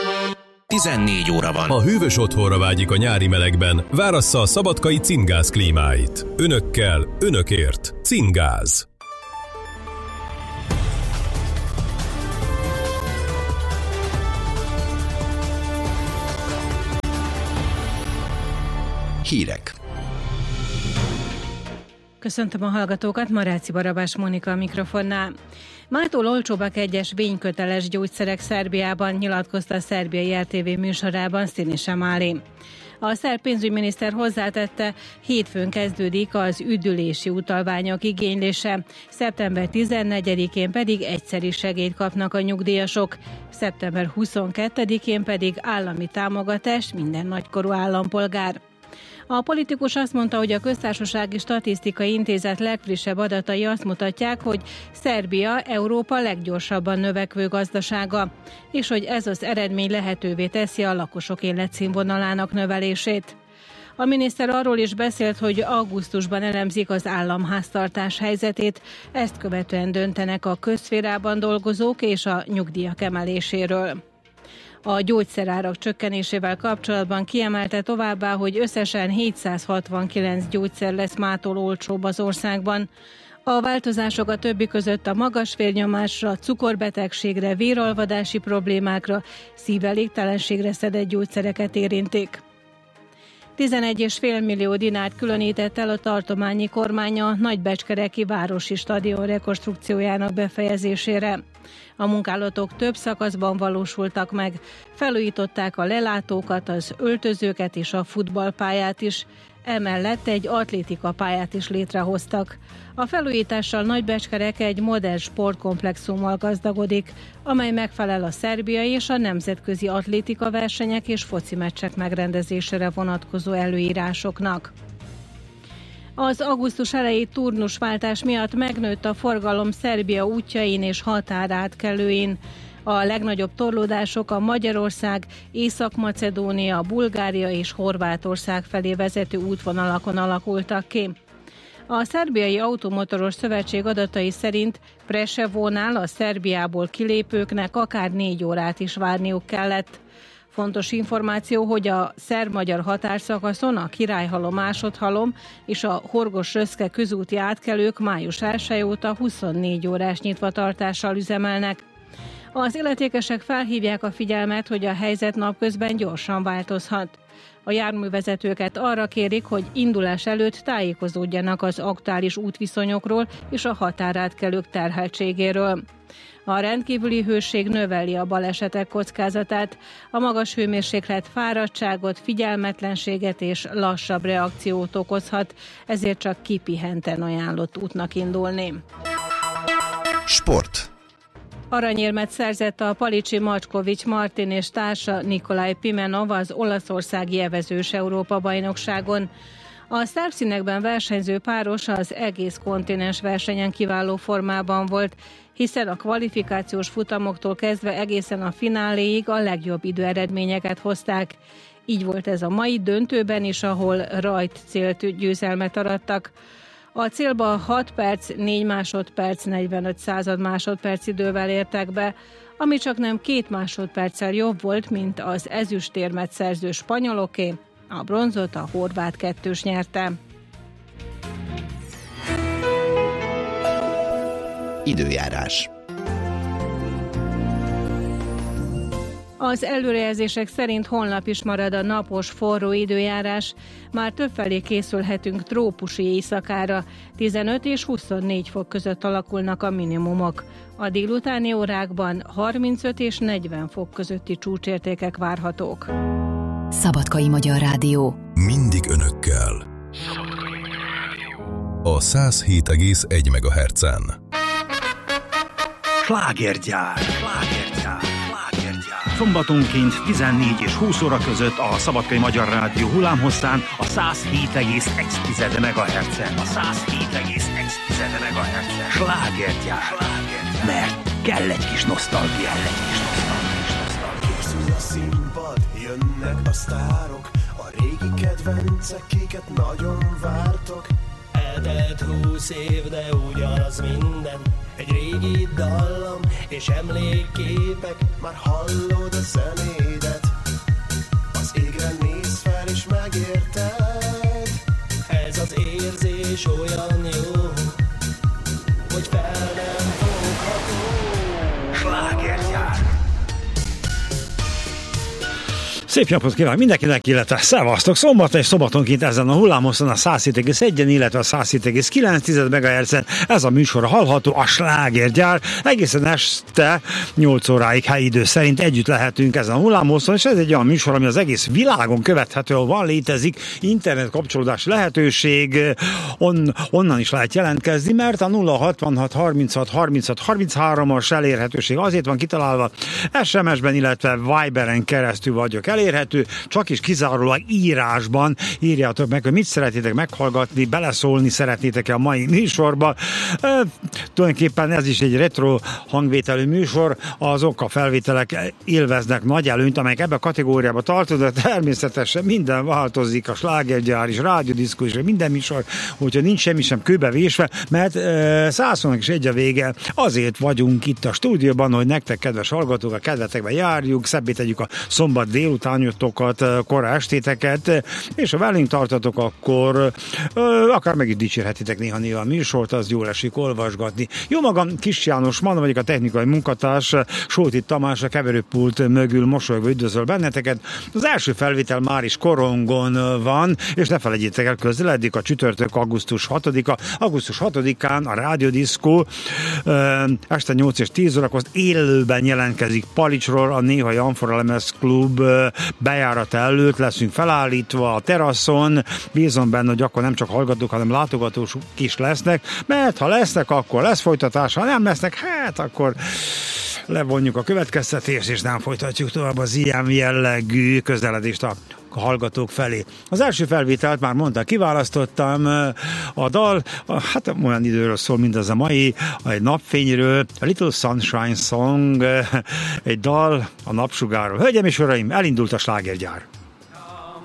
14 óra van. Ha hűvös otthonra vágyik a nyári melegben, várassza a szabadkai Cingáz klímáit. Önökkel, önökért. Cingáz. Hírek. Köszöntöm a hallgatókat, Maráci Barabás Mónika a mikrofonnál. Mától olcsóbbak egyes vényköteles gyógyszerek Szerbiában, nyilatkozta a szerbiai RTV műsorában Sinisa Mali. A szerb pénzügyminiszter hozzátette, hétfőn kezdődik az üdülési utalványok igénylése, szeptember 14-én pedig egyszeri segélyt kapnak a nyugdíjasok, szeptember 22-én pedig állami támogatást minden nagykorú állampolgár. A politikus azt mondta, hogy a Köztársasági Statisztikai Intézet legfrissebb adatai azt mutatják, hogy Szerbia Európa leggyorsabban növekvő gazdasága, és hogy ez az eredmény lehetővé teszi a lakosok életszínvonalának növelését. A miniszter arról is beszélt, hogy augusztusban elemzik az államháztartás helyzetét, ezt követően döntenek a közszférában dolgozók és a nyugdíjak emeléséről. A gyógyszerárak csökkenésével kapcsolatban kiemelte továbbá, hogy összesen 769 gyógyszer lesz mától olcsóbb az országban. A változások a többi között a magas vérnyomásra, cukorbetegségre, véralvadási problémákra, szívelégtelenségre szedett gyógyszereket érintik. 11,5 millió dinárt különített el a tartományi kormány a Nagybecskereki városi stadion rekonstrukciójának befejezésére. A munkálatok több szakaszban valósultak meg, felújították a lelátókat, az öltözőket és a futballpályát is, emellett egy atlétikapályát is létrehoztak. A felújítással Nagybecskerek egy modern sportkomplexummal gazdagodik, amely megfelel a szerbiai és a nemzetközi atlétika versenyek és foci meccsek megrendezésére vonatkozó előírásoknak. Az augusztus elejé turnusváltás miatt megnőtt a forgalom Szerbia útjain és határátkelőin. A legnagyobb torlódások a Magyarország, Észak-Macedónia, Bulgária és Horvátország felé vezető útvonalakon alakultak ki. A Szerbiai Automotoros Szövetség adatai szerint Preševónál a Szerbiából kilépőknek akár 4 órát is várniuk kellett. Fontos információ, hogy a szerb-magyar határszakaszon a Királyhalom-Másodhalom és a Horgos-Röszke közúti átkelők május 1 óta 24 órás nyitvatartással üzemelnek. Az illetékesek felhívják a figyelmet, hogy a helyzet napközben gyorsan változhat. A járművezetőket arra kérik, hogy indulás előtt tájékozódjanak az aktuális útviszonyokról és a határátkelők terheltségéről. A rendkívüli hőség növeli a balesetek kockázatát, a magas hőmérséklet fáradtságot, figyelmetlenséget és lassabb reakciót okozhat, ezért csak kipihenten ajánlott útnak indulni. Sport. Aranyérmet szerzett a palicsi Macskovics Martin és társa Nikolaj Pimenov az olaszországi evezős Európa-bajnokságon. A szerb színekben versenyző páros az egész kontinens versenyen kiváló formában volt, hiszen a kvalifikációs futamoktól kezdve egészen a fináléig a legjobb időeredményeket hozták. Így volt ez a mai döntőben is, ahol rajt célt győzelmet arattak. A célba 6 perc, 4 másodperc, 45 század másodperc idővel értek be, ami csak nem 2 másodperccel jobb volt, mint az ezüstérmet szerző spanyoloké, a bronzot a horvát kettős nyerte. Időjárás. Az előrejelzések szerint holnap is marad a napos, forró időjárás. Már többfelé készülhetünk trópusi éjszakára. 15 és 24 fok között alakulnak a minimumok. A délutáni órákban 35 és 40 fok közötti csúcsértékek várhatók. Szabadkai Magyar Rádió. Mindig önökkel. A 107,1 MHz-en. Slágergyár. Szombatonként 14 és 20 óra között a Szabadkai Magyar Rádió hullámhosszán a 107,1 MHz-en. A 107,1 MHz-en. Slágergyár. Mert kell egy kis nosztalgia. Készül a színpad, jönnek a sztárok, a régi kedvencek, kiket nagyon vártok. Eltelt 20 év, de ugyanaz minden. Egy régi dallam és emlékképek, már hallod a zenét. Szép napot kívánok mindenkinek, illetve szevasztok! Szombaton és szombatonként ezen a hullámoszon a 107,1-en, illetve a 107,9 MHz-en ez a műsor hallható, a Slágergyár. Egészen este 8 óráig helyi idő szerint együtt lehetünk ezen a hullámoszon, és ez egy olyan műsor, ami az egész világon követhető, ahol van, létezik internet kapcsolódás lehetőség, onnan is lehet jelentkezni, mert a 066 36 36 33-as elérhetőség azért van kitalálva, SMS-ben, illetve Viberen keresztül vagyok elérhető, csak is kizárólag írásban írjátok meg, hogy mit szeretnétek meghallgatni, beleszólni szeretnétek-e a mai műsorba. Tulajdonképpen ez is egy retro hangvételű műsor, azok a felvételek élveznek nagy előnyt, amelyek ebbe a kategóriába tartoznak, de természetesen minden változik, a Slágergyár is, rádiódiszkó is, minden műsor, úgyhogy nincs semmi sem kőbevésve, mert 121 a vége, azért vagyunk itt a stúdióban, hogy nektek, kedves hallgatók, a kedvetekbe járjuk, szebbé tegyük a szombat délutánjotokat, kora estéteket, és ha velünk tartatok, akkor akár meg is dicsérhetitek néha a műsort, az jól esik olvasgatni. Jó magam, Kis János Manna vagyok, a technikai munkatárs, Sóti Tamás a keverőpult mögül mosolyogva üdvözöl benneteket. Az első felvétel már is korongon van, és ne felejtjétek el, közeledik a csütörtök, augusztus 6-a. Augusztus 6-án a rádiódiszkó este 8 és 10 órakor élőben jelentkezik Palicsról, a Néhai Amfora Lemez Klub bejárata előtt leszünk felállítva a teraszon. Bízom benne, hogy akkor nem csak hallgatók, hanem látogatók is lesznek, mert ha lesznek, akkor lesz folytatás, ha nem lesznek, hát akkor levonjuk a következtetést, és nem folytatjuk tovább az ilyen jellegű közeledést a hallgatók felé. Az első felvételt már mondta, kiválasztottam a dal, hát olyan időről szól, mint az a mai, egy napfényről, a Little Sunshine Song, egy dal a napsugárról. Hölgyeim és uraim, elindult a Slágergyár.